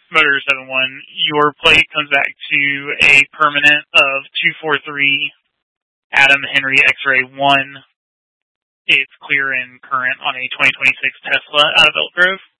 Motor 71, your plate comes back to a permanent of 243 Adam Henry X-Ray 1. It's clear and current on a 2026 Tesla out of Elk Grove.